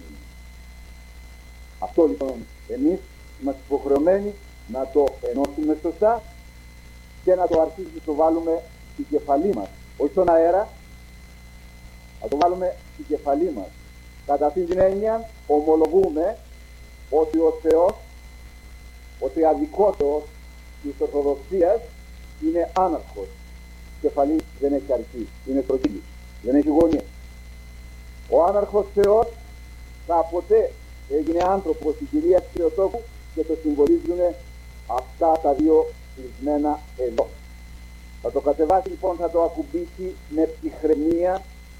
Αυτό λοιπόν εμείς είμαστε υποχρεωμένοι να το ενώσουμε σωστά και να το αρχίσουμε να το βάλουμε στην κεφαλή μας. Όχι στον αέρα, να το βάλουμε στην κεφαλή μας. Κατά αυτήν την έννοια ομολογούμε ότι ο Θεός, ο τριαδικότος της Ορθοδοξίας, είναι άναρχος. Η κεφαλή δεν έχει αρχή, είναι στρογγύλη, δεν έχει γωνία. Ο άναρχος Θεός κάποτε έγινε άνθρωπος στην Κυρία της Θεοτόκου και το συμβολίζουν αυτά τα δύο κλεισμένα εδώ. Θα το κατεβάσει λοιπόν, θα το ακουμπήσει με ψυχραιμία,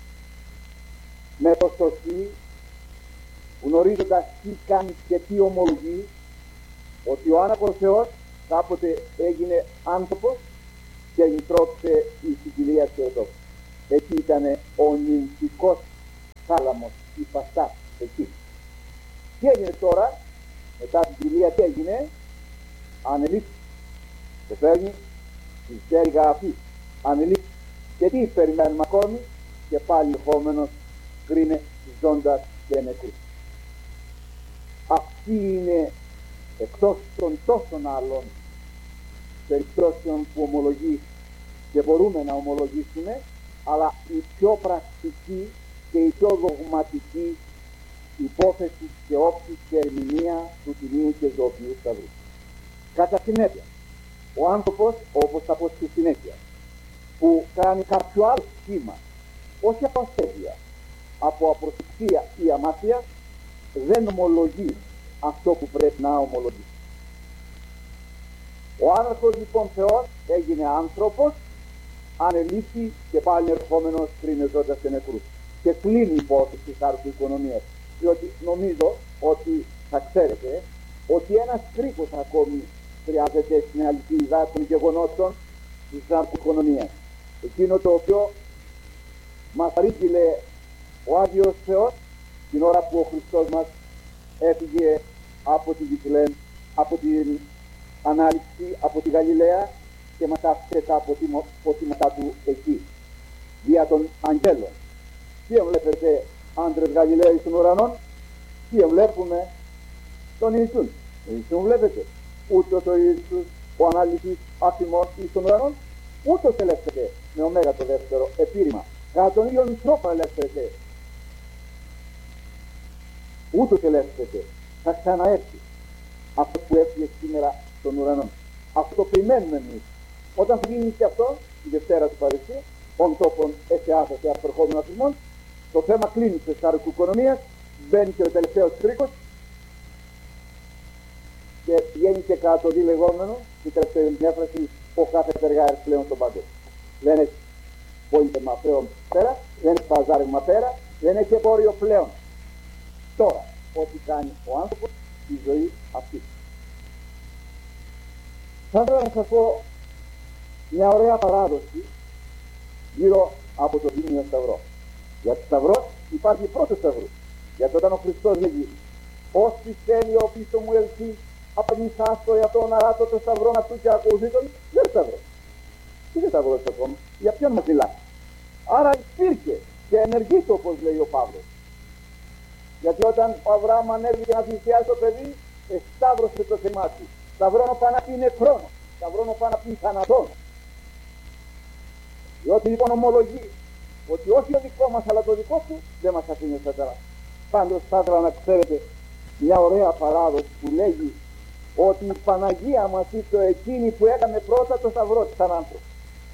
με προστοσή, γνωρίζοντας τι κάνει και τι ομολογεί, ότι ο άναρχος Θεός κάποτε έγινε άνθρωπος και λυτρώθηκε η Κυρία της Θεοτόκου. Εκεί ήταν ο νυμφικός θάλαμος, η φαστά, εκεί. Τι έγινε τώρα, μετά την Κυρία, τι έγινε? Ανελήφθη. Και παίρνει τη στέριγα αυτή. Ανελήφθη. Και τι περιμένουμε ακόμη? Και πάλι ερχόμενος κρίνε ζώντας και νεκρούς. Αυτή είναι, εκτός των τόσων άλλων περιπτώσεων που ομολογεί και μπορούμε να ομολογήσουμε, αλλά η πιο πρακτική και η πιο δογματική υπόθεση και όψη και ερμηνεία του Τιμίου και Ζωοποιού Σταυρού. Κατά συνέπεια, ο άνθρωπος, όπως θα πω στη συνέχεια, που κάνει κάποιο άλλο σχήμα, όχι από ασέβεια, από απροσεξία ή αμάθεια, δεν ομολογεί αυτό που πρέπει να ομολογεί. Ο άναρχος λοιπόν Θεός έγινε άνθρωπος, ανελήφθη και πάλι ερχόμενος κρίνε ζώντας και νεκρούς. Και κλείνει η υπόθεση της άρκου οικονομίας. Διότι νομίζω ότι θα ξέρετε ότι ένας κρίκος ακόμη χρειάζεται στην αληθίδα των γεγονότων της άρκου οικονομίας. Εκείνο το οποίο μας παρήγγειλε ο Άγιος Θεός την ώρα που ο Χριστός μας έφυγε από τη Βιθλεέμ, από την Ανάληψη, από τη Γαλιλαία και μας άφησε τα αποτιμώτα του εκεί, δια των αγγέλων. Τι βλέπετε άντρες Γαλιλαίοι στον ουρανό? Τι βλέπουμε? Τον Ιησούν. Τον Ιησούν βλέπετε. Ούτως ο Ιησούς, ο ανάλυσης άθιμος στον ουρανό, ούτως ελεύθερε με ωμέγα το δεύτερο επίρρημα. Κατά τον ίδιο τρόπο ελεύθερε. Ούτως ελεύθερε. Θα ξαναέρθει αυτό που έφυγε σήμερα στον ουρανό. Αυτό το περιμένουμε εμείς. Όταν θα γίνει και αυτό, η Δευτέρα του Παρισίου, ον τόπον εσεάσα σε απερχόμενο αθλημών, το θέμα κλείνει της αρκουοικονομίας, μπαίνει και ο τελευταίος κρίκος και βγαίνει και κατά το δι λεγόμενο, η τελευταία διάφραση, ο κάθε περγάρης πλέον στον παντό. Δεν έχει πώλητεμα πλέον πέρα, δεν έχει παζάρευμα πέρα, δεν έχει εμπόριο πλέον. Τώρα, ό,τι κάνει ο άνθρωπος στη ζωή αυτή. Θα ήθελα να σας πω μια ωραία παράδοση γύρω από τον Τίμιο Σταυρό. Για το Σταυρό υπάρχει πρώτο Σταυρό. Γιατί όταν ο Χριστός λέγει «Όσοι θέλει ο πίσω μου ελθεί, απανησάς το εαυτό να ράτω το Σταυρό αυτού και ακολουθεί τον», δεν Σταυρό. Τι δεν Σταυρός ακόμα, για ποιον μας μιλά? Άρα υπήρχε και ενεργείται, όπως λέει ο Παύλος. Γιατί όταν ο Αβραάμ ανέβηκε να θυσιάσει το παιδί, εσταύρωσε το θεμά του. Σταυρώνω πάνω απ' νεκρόν, σταυρώνω πάνω απ' θανατών. Διότι λοιπόν ομολογεί ότι όχι ο δικό μας αλλά το δικό του, δεν μας αφήνει σατανά. Πάντως θα ήθελα να ξέρετε μια ωραία παράδοση που λέγει ότι η Παναγία μας είπε εκείνη που έκανε πρώτα το σταυρό της σαν άνθρωπο.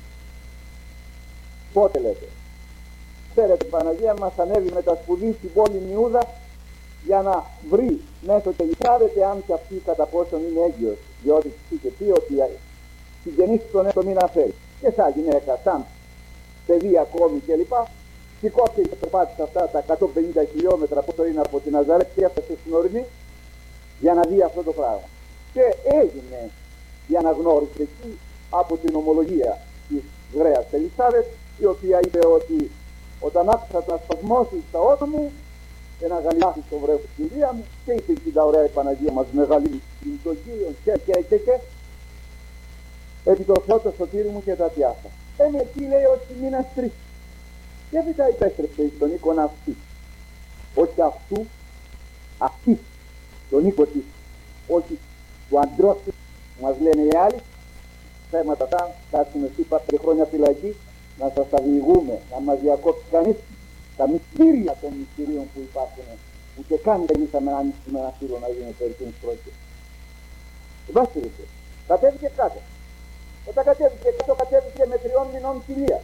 Πότε λέτε? Ξέρετε, η Παναγία μας ανέβη με τα σπουδή στην πόλη Ιούδα για να βρει μέσω και λυσάρεται αν και αυτή κατά πόσον είναι έγκυος, διότι της είχε πει ότι συγγενείς τον έτο μην αφαίρει. Και σαν γυναίκα, σαν παιδί ακόμη κλπ. Σηκώθηκε και περπάτησε αυτά τα 150 χιλιόμετρα που είναι από την Ναζαρέτ και έφτασε στην ορεινή για να δει αυτό το πράγμα. Και έγινε η αναγνώριση εκεί από την ομολογία της Γρέας Ελισάβετ, η οποία είπε ότι όταν άκουσα τον ασπασμό σου στα ότο μου, ένα γαλιλάθι στο βρέφος της κυρία μου, και είπε και τα ωραία η Παναγία μας μεγαλύτερη των Κύριων και επί το Θεό το σωτήρι μου και τα πιάσα. Εκεί λέει ότι μήνας 3. Και έπειτα επέστρεψε στον οίκον αυτή. Όχι αυτού, αυτή, τον οίκο της, όχι του αντρός της, μας λένε οι άλλοι. Θέματα τα, κάτσουμε εσύ 5 χρόνια φυλακή, να σας τα διηγούμε, να μας διακόψει κανείς τα μυστήρια των μυστηρίων που υπάρχουν, που και καν δεν ήσαμε να ανοίξουμε ένα φύλλο να γίνει περίπτωση πρόκειται. Βάστηρισε, κατέβηκε κάτω. Όταν κατέβηκε κάτω, κατέβηκε με 3 μηνών κοιλία.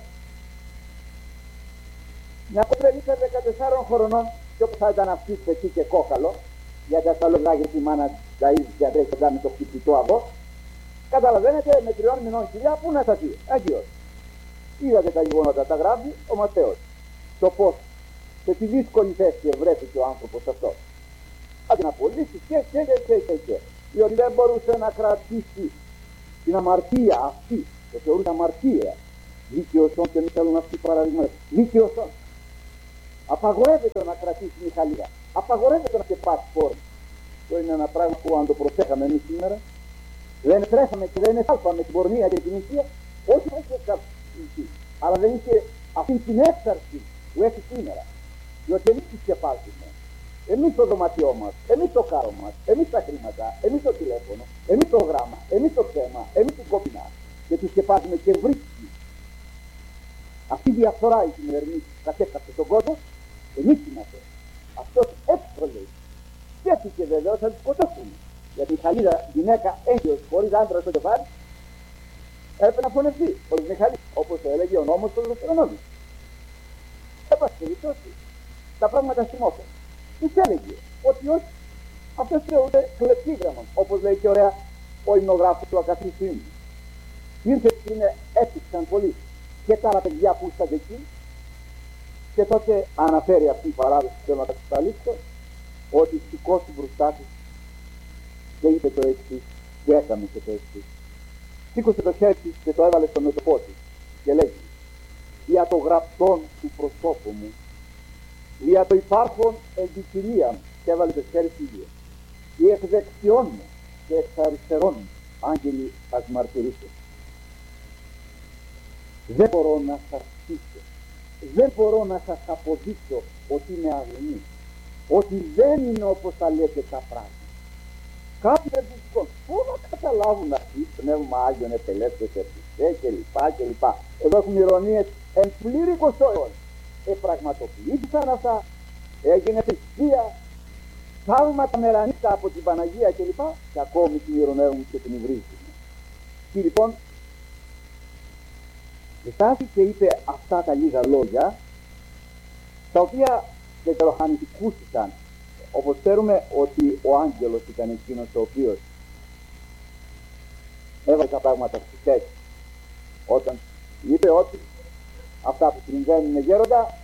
Μια κοπελίτσα 14 χρονών, και όπως θα ήταν αυτή παιδί και κόκαλο, γιατί αυτά λόγια τη μάνα τα ίδια τρέχει με το χτυπητό αυγό, καταλαβαίνετε με 3 μηνών κοιλιά πού να σταθεί, Άγιος. Είδατε τα γεγονότα, τα γράφει ο Ματθαίος. Το πώς, σε τι δύσκολη θέση βρέθηκε ο άνθρωπος αυτός. Άντε να πωλήσει και. Διότι δεν μπορούσε να κρατήσει την αμαρτία αυτή, το θεωρούσε αμαρτία. Δίκαιος και μη θέλουν αυτοί παραδείγματα. Δίκαιος. Απαγορεύεται να κρατήσει μια χαλίδα. Απαγορεύεται να σκεπάσει φόρμα. Αυτό είναι ένα πράγμα που αν το προσέχαμε εμείς σήμερα, δεν τρέχαμε και δεν εσάλπαμε την πορνεία και την ηθεία, όχι να είχε κρατήσει, αλλά δεν είχε αυτή την έξαρση που έχει σήμερα. Διότι εμείς τη σκεπάζουμε. Εμείς το δωματιό μας, εμείς το κάρο μας, εμείς τα χρήματα, εμείς το τηλέφωνο, εμείς το γράμμα, εμείς το θέμα, εμείς την κόπινα. Και τη σκεπάζουμε και βρίσκει. Αυτή η διαφθορά η σημερινή κατέκαψε τον κόσμο, εμείς είμαστε. Αυτός έτσι το λέει. Σκέφτηκε βεβαίως να τη σκοτώσουν. Γιατί η χαλίδα γυναίκα έγκυος χωρίς άντρα στο κεφάλι έπρεπε να φωνευτεί. Χωρίς Μιχαλή, όπως το έλεγε ο νόμος του Δευτερονόμου. Έπασε περιπτώσει. Τα πράγματα σημόταν. Τους έλεγε ότι όχι, αυτός θεωρούνται κλεπτήγραμμον, όπως λέει και ωραία ο υμνογράφος του Ακαθρίστου. Ήρθε και είναι έπτυξαν πολύ και τα άλλα παιδιά που ήσταν εκεί, και τότε αναφέρει αυτή η παράδοση που θέλω να τα καταλήξω, ότι σηκώσει μπροστά του και είπε το εξής, και έκαμε και το εξής. Σήκωσε το χέρι της και το έβαλε στο μέτωπό της και λέγει: «Δια το γραπτόν του προσώπου μου, δια το υπάρχον εν τη κυρία μου», και έβαλε το χέρι της ίδια, «η εκ δεξιών μου και εξ αριστερών μου, άγγελοι ας μαρτυρήσω». Δεν μπορώ να σας πείσω, δεν μπορώ να σας αποδείξω ότι είναι αγνή, ότι δεν είναι όπως τα λέτε τα πράγματα. Κάποιοι εμπιστικών, πού να καταλάβουν αυτοί, πνεύμα Άγιον επελεύθερε και λοιπά. Εδώ έχουν ηρωνίες εν πλήρη 20ο αιώνα. Πραγματοποιήθηκαν αυτά, έγινε θρησκεία, θαύματα μερανίστα από την Παναγία κλπ. Και ακόμη την ηρωνεύουν και την υβρίζουν. Και λοιπόν, στάθηκε και είπε αυτά τα λίγα λόγια, τα οποία δευτεροχανητικούστηκαν. Όπως ξέρουμε ότι ο άγγελος ήταν εκείνος ο οποίος έβαλε τα πράγματα στη θέση. Όταν είπε ότι αυτά που συμβαίνουν γέροντα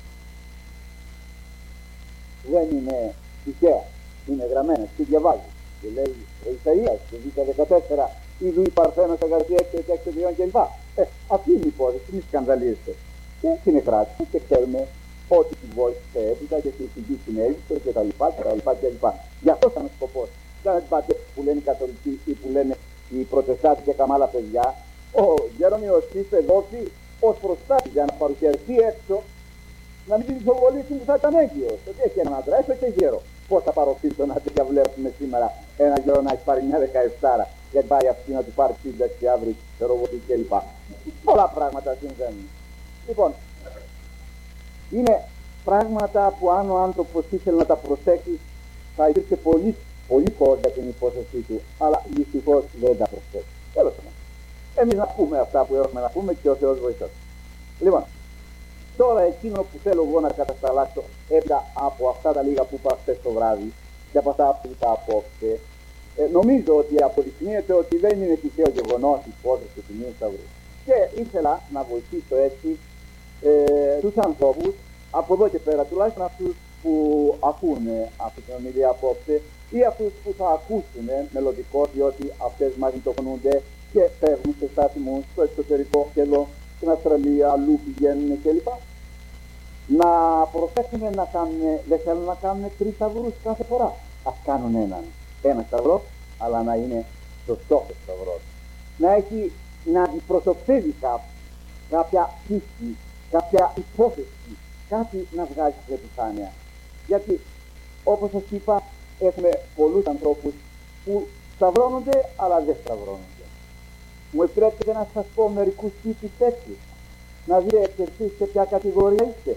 δεν είναι τυχαία, είναι γραμμένα, τι διαβάζει. Και λέει ο Ισαΐας, το Β14, «Ιδού η παρθένος αγαρτή έξω έξω διόν κλπ». Αυτή είναι η υπόθεση, μη σκανδαλίζεται. Και την εκράτησε και ξέρουμε ότι την βόηθησε έπειτα και την φυγή συνέβησε και τα λοιπά. Γι' αυτό ήταν ο σκοπός. Δεν είναι πάτε που λένε οι καθολικοί ή που λένε οι προτεστάτες και καμάλα παιδιά. Ο Γέρομιος είπε δόθη ως προστάτη για να παρουσιαστεί έξω, να μην την ισοβολήσουν που θα ήταν έγκυος. Ότι έχει έναν άντρα, έστω και γέρο. Πώς θα παροφύσω να διαβλέψουμε σήμερα ένα γέρο να έχει πάρει μια 17, γιατί πάει αυτή να του πάρει σύνταξη αύριο, ρομποτική κλπ. Πολλά πράγματα συμβαίνουν. Λοιπόν, είναι πράγματα που αν ο άνθρωπος ήθελε να τα προσέξει, θα υπήρχε πολύ χώρο για την υπόθεσή του, αλλά δυστυχώς δεν τα προσέξει. Τέλος πάντων. Εμείς να πούμε αυτά που έχουμε να πούμε και ο Θεός βοηθός. Λοιπόν, τώρα εκείνο που θέλω εγώ να κατασταλάξω έπειτα από αυτά τα λίγα που είπα χθες το βράδυ και από αυτά που είπα απόψε, νομίζω ότι αποδεικνύεται ότι δεν είναι τυχαίο γεγονός η υπόθεση του Νίου Σταυρού. Και ήθελα να βοηθήσω έτσι τους ανθρώπους από εδώ και πέρα, τουλάχιστον αυτούς που ακούνε αυτή την ομιλία απόψε ή αυτούς που θα ακούσουν μελλοντικώς, διότι αυτές μαγνητοφωνούνται και παίρνουν σε σταθμούς στο εξωτερικό και εδώ στην Αυστραλία, αλλού πηγαίνουν κλπ. Να προσέξουν να κάνουν, δεν θέλουν να κάνουν 3 σταυρούς κάθε φορά. Ας κάνουν ένα σταυρό, αλλά να είναι σωστός ο σταυρός. Να αντιπροσωπεύει κάποια πίστη, κάποια υπόθεση, κάτι να βγάζει στην επιφάνεια. Γιατί, όπως σας είπα, έχουμε πολλούς ανθρώπους που σταυρώνονται, αλλά δεν σταυρώνονται. Μου επιτρέπετε να σας πω μερικούς τύπους τέτοιους, να δείτε και εσείς σε ποια κατηγορία είστε.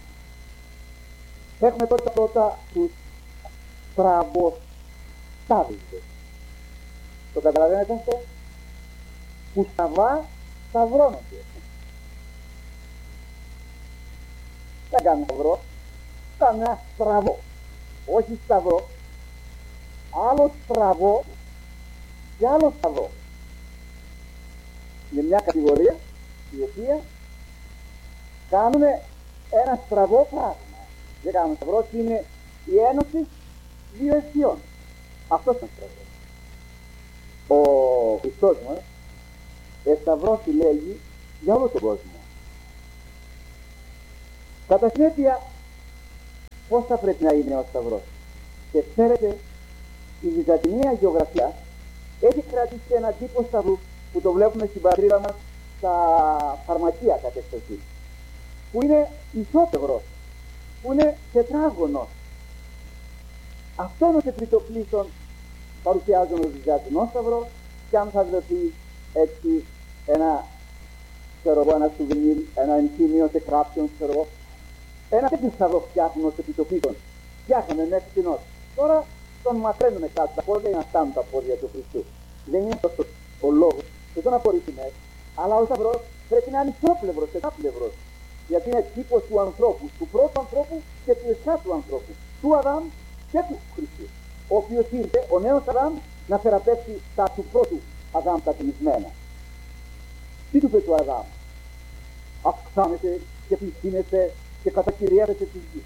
Έχουμε πρώτα τους στραβοσταύριδες. Το καταλαβαίνετε αυτό? Που σταυρώνονται. Δεν κάνουν σταυρό, κάνουν ένα στραβό. Όχι σταυρό, άλλο στραβό και άλλο σταυρό. Είναι μια κατηγορία η οποία κάνουν ένα στραβό πράγμα. Δεν κάνουν σταυρό, είναι η ένωση δύο αισιών. Αυτός είναι ο σταυρός. Ο Χριστός μας εσταυρώθη, λέγει, για όλο τον κόσμο. Κατά συνέπεια, πώς θα πρέπει να είναι ο σταυρός? Και ξέρετε, η βυζαντινή αγιογραφία έχει κρατήσει έναν τύπο σταυρού που το βλέπουμε στην πατρίδα μας στα φαρμακεία κατ' εξοχή, που είναι ισότευρος, που είναι τετράγωνος. Αυτόν ως επιτοπλίστων παρουσιάζουν ο βυζαντινό σταυρό, και αν θα βρεθεί έτσι ένα σουβενίρ, ένα ενθύμιο σε κάποιον, ένα τέτοιο σταυρό φτιάχνουν ως επιτοπλίστων. Φτιάχνουμε μέχρι την ώρα. Τώρα τον μακραίνουμε κάτω τα πόδια για να φτάνουν τα πόδια του Χριστού. Δεν είναι αυτός ο λόγος, δεν τον απορρίπτουμε, αλλά ο σταυρός πρέπει να είναι ισόπλευρος, τετράπλευρος. Γιατί είναι τύπος του ανθρώπου, του πρώτου ανθρώπου και του εσχάτου ανθρώπου, του Αδάμ και του Χριστού, ο οποίος ήρθε, ο νέος Αδάμ, να θεραπεύσει τα του πρώτου Αδάμ τα κλεισμένα. Τι του είπε του Αδάμ? Αυξάνεται και πληθύνεται και κατακυριεύεται τη γη.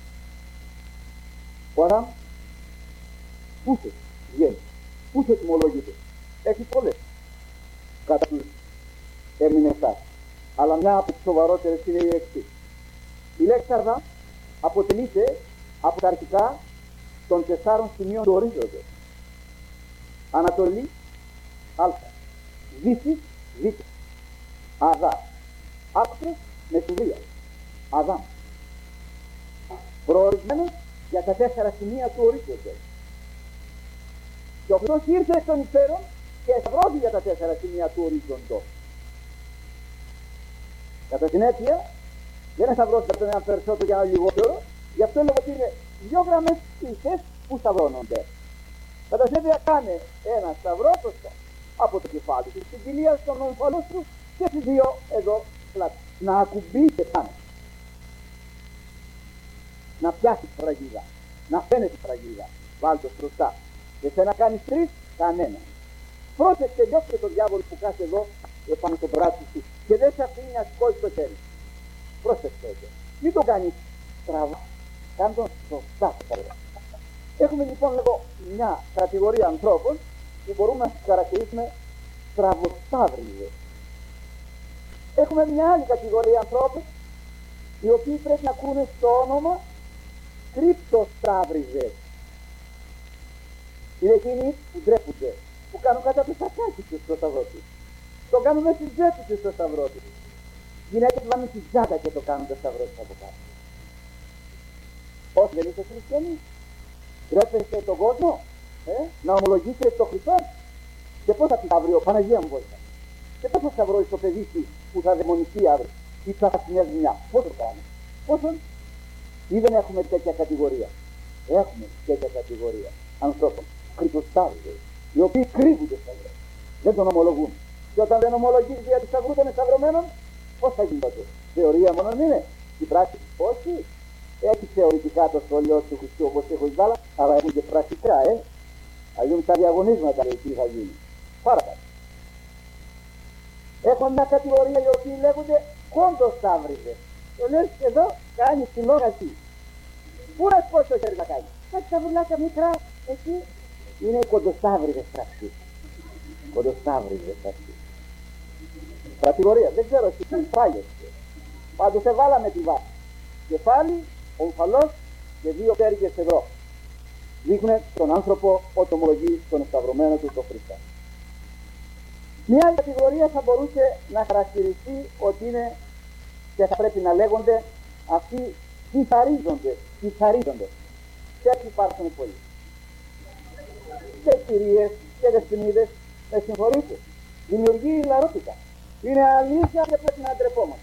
Ο Αδάμ πούσε βγαίνει, πούσε τιμολογείται. Έχει πολλές κατά τους ερμηνευτάς, αλλά μια από τις σοβαρότερες είναι η εξής. Η λέξη Αδάμ αποτελείται από τα αρχικά των 4 σημείων του ορίζοντος. Ανατολή, Α. Δύση, Β. Αδά. Άκρος, Μεσουρία. Αδάμ. Προορισμένος για τα 4 σημεία του ορίζοντος. Και ο Χριστός ήρθε εκ των υστέρων και εσταυρώθη για τα 4 σημεία του ορίζοντος. Κατά συνέπεια, δεν εσταυρώθηκε από τον ένα περισσότερο και ένα λιγότερο, γι' αυτό λέω ότι είναι 2 γραμμές ίσες που σταυρώνονται. Κατά συνέπεια, κάνε ένα σταυρό σωστό από το κεφάλι του, στην κοιλία, στον ομφαλό του και στις 2 εδώ πλάτη. Να ακουμπήσει πάνω. Να πιάσει τη φραγίδα. Να φαίνεται τη φραγίδα. Βάλτε μπροστά. Και σε να κάνεις 3, κανένα. Πρόσεξε, διώξτε τον διάβολο που κάθεται εδώ επάνω στο μπράτσο του και δεν σε αφήνει να σηκώσει το χέρι. Πρόσεξε το. Μην το κάνεις στραβά. Κάνε τον σωστά. Έχουμε λοιπόν εδώ μια κατηγορία ανθρώπων που μπορούμε να χαρακτηρίσουμε στραβοσταύριδες. Έχουμε μια άλλη κατηγορία ανθρώπων οι οποίοι πρέπει να ακούνε στο όνομα κρυπτοσταύριδες. Είναι εκείνοι που ντρέπονται, που κάνουν κατά το σακάκι τους στο σταυρό τους. Το κάνουν με τις τζέπες τους στο σταυρό τους. Γυναίκες που βάζουν την τσάντα και το κάνουν το σταυρό τους από κάτω. Όσοι δεν είστε χριστιανοί, τρέπεστε τον κόσμο να ομολογήσετε το Χριστό. Και πώς θα την αύριο, Παναγία μου βοηθά. Και πώς θα σταυρώσει το παιδί σου που θα δαιμονιστεί αύριο ή που θα χάσει μια ζημιά. Πώς το κάνει. Πόσο. Ή δεν έχουμε τέτοια κατηγορία. Έχουμε τέτοια κατηγορία ανθρώπων, Χριστοσταύρους, οι οποίοι κρύβουν το σταυρό. Δεν τον ομολογούν. Και όταν δεν ομολογείς δια του σταυρού των σταυρωμένων, πώς θα γίνει τότε. Θεωρία μόνο είναι. Στην πράξη, όχι. Έχει θεωρητικά το σχολείο του Χριστού όπως έχω βάλα, αλλά έχουν και πρακτικά, Θα γίνουν τα διαγωνίσματα, λέει, τι θα γίνει. Πάρα πολύ. Έχω μια κατηγορία οι οποίοι λέγονται κοντοσταύριδες. Το λες εδώ, κάνει τη λόγαση. Πού να σπώσει το χέρι να κάνει. Κάτι τα βουλάκια μικρά, εκεί. Είναι κοντοσταύριδες πράξεις. Κοντοσταύριδες πράξεις. Κατηγορία, δεν ξέρω εσύ τι φάγεσαι. Πάντως εβάλαμε τη βάση. Κεφάλι, ομφαλός και δύο πέργες ευρώ. Δείχνουν τον άνθρωπο ότι ομολογεί στον σταυρωμένο του το Χριστό. Μια άλλη κατηγορία θα μπορούσε να χαρακτηριστεί ότι είναι και θα πρέπει να λέγονται αυτοί θυσαρίζονται. Και έτσι υπάρχουν πολλοί. Και κυρίες και δεσποινίδες, με συγχωρείτε, δημιουργεί λαρότητα. Είναι αλήθεια και πρέπει να ντρεπόμαστε.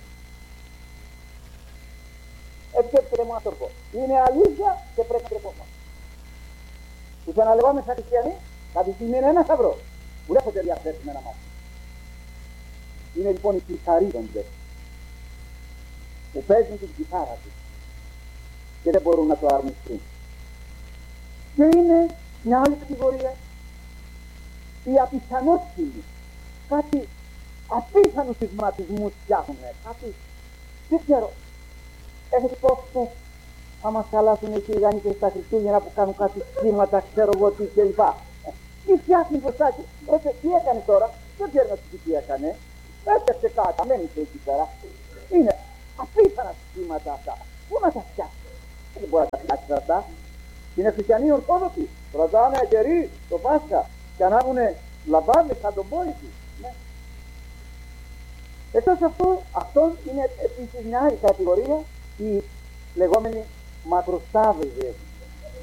Επιτρέψτε μου να το πω. Είναι αλήθεια και πρέπει να ντρεπόμαστε. Τους αναλεγόμαστε σαν χριστιανοί, αυτή τη στιγμή είναι ένα σταυρό. Που δεν έχετε διαθέσει με ένα μάτι. Είναι λοιπόν οι κιθαρίζοντες που παίζουν την κιθάρα τους και δεν μπορούν να το αρνηθούν. Και είναι μια άλλη κατηγορία, οι απιθανότιμοι, κάτι απίθανους συσματισμούς φτιάχνουν, κάτι, δεν ξέρω, έχετε πόσο θα μας χαλάσουν οι Κυριγανίκες στα Χριστούγεννα που κάνουν κάτι σχήματα, ξέρω εγώ τι κλπ. Τι φτιάχνει μπροστά και τι έκανε τώρα, δεν ξέρω να τι έκανε, έφτιαξε κάτι, δεν είσαι εκεί πέρα. Είναι απίθανα σχήματα αυτά. Πού να τα φτιάξει, δεν μπορεί να τα φτιάξει αυτά. Είναι χριστιανοί Ορθόδοξοι, κρατάνε κερί το Πάσχα και ανάβουνε λαμπάδες σαν τον πόρη του. Ναι. Εκτός αυτό είναι επίσης μια άλλη κατηγορία, οι λεγόμενοι μακροσταύριδες